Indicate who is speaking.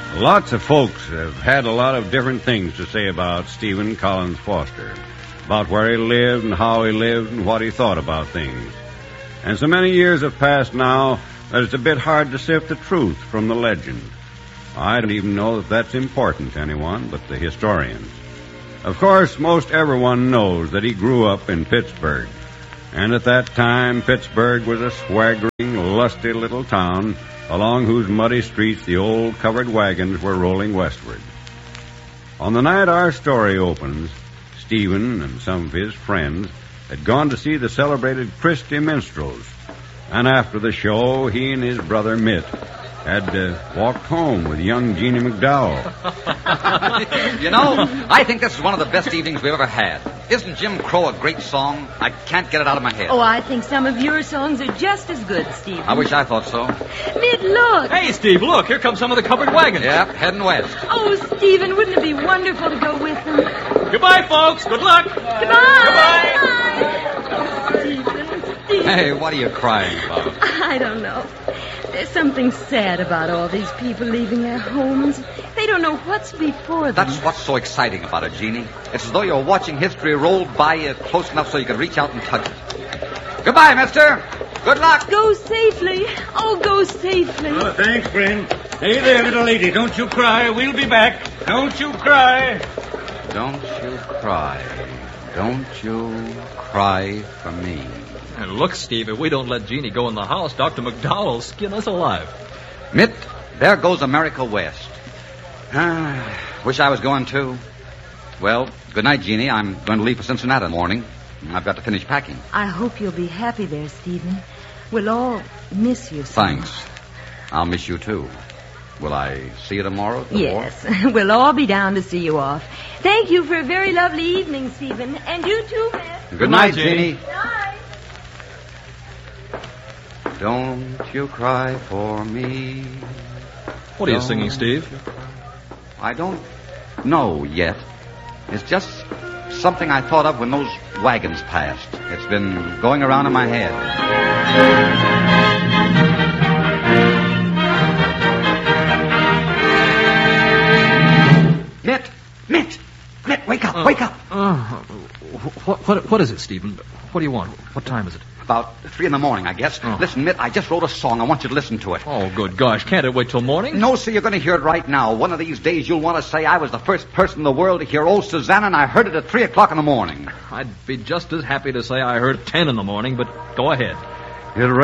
Speaker 1: Lots of folks have had a lot of different things to say about Stephen Collins Foster, about where he lived and how he lived and what he thought about things. And so many years have passed now that it's a bit hard to sift the truth from the legend. I don't even know if that's important to anyone but the historians. Of course, most everyone knows that he grew up in Pittsburgh. And at that time, Pittsburgh was a swaggering, lusty little town along whose muddy streets the old covered wagons were rolling westward. On the night our story opens, Stephen and some of his friends had gone to see the celebrated Christie Minstrels. And after the show, he and his brother Mitt had walked home with young Jeannie McDowell.
Speaker 2: I think this is one of the best evenings we've ever had. Isn't Jim Crow a great song? I can't get it out of my head.
Speaker 3: Oh, I think some of your songs are just as good, Steve.
Speaker 2: I wish I thought so.
Speaker 3: Mitt, look.
Speaker 4: Hey, Steve, look. Here come some of the covered wagons.
Speaker 2: Yep, heading west.
Speaker 3: Oh, Stephen, wouldn't it be wonderful to go with them?
Speaker 4: Goodbye, folks. Good luck.
Speaker 3: Goodbye.
Speaker 4: Goodbye.
Speaker 3: Stephen.
Speaker 2: Hey, what are you crying about?
Speaker 3: I don't know. There's something sad about all these people leaving their homes. They don't know what's before them.
Speaker 2: That's what's so exciting about it, Jeannie. It's as though you're watching history roll by you close enough so you can reach out and touch it. Goodbye, mister. Good luck.
Speaker 3: Go safely. Oh, go safely.
Speaker 5: Oh, thanks, friend. Hey there, little lady. Don't you cry. We'll be back. Don't you cry.
Speaker 2: Don't you cry. Don't you cry for me.
Speaker 4: And look, Steve, if we don't let Jeannie go in the house, Dr. McDowell will skin us alive.
Speaker 2: Mitt, there goes America West. Wish I was going too. Well, good night, Jeannie. I'm going to leave for Cincinnati in the morning. I've got to finish packing.
Speaker 3: I hope you'll be happy there, Stephen. We'll all miss you so
Speaker 2: Thanks.
Speaker 3: much.
Speaker 2: I'll miss you too. Will I see you tomorrow?
Speaker 3: Yes, we'll all be down to see you off. Thank you for a very lovely evening, Stephen. And you too, Mitt.
Speaker 2: Good night, Jeannie.
Speaker 3: Good night.
Speaker 2: Don't you cry for me.
Speaker 4: What are you singing, Steve?
Speaker 2: I don't know yet. It's just something I thought of when those wagons passed. It's been going around in my head. Mitt, wake up, wake up.
Speaker 4: What is it, Stephen? What do you want? What time is it?
Speaker 2: About 3 a.m, I guess.
Speaker 4: Oh.
Speaker 2: Listen, Mitt, I just wrote a song. I want you to listen to it.
Speaker 4: Oh, good gosh. Can't it wait till morning?
Speaker 2: No, sir, you're going to hear it right now. One of these days you'll want to say I was the first person in the world to hear old Susanna, and I heard it at 3 o'clock in the morning.
Speaker 4: I'd be just as happy to say I heard 10 in the morning, but go ahead.
Speaker 1: It'll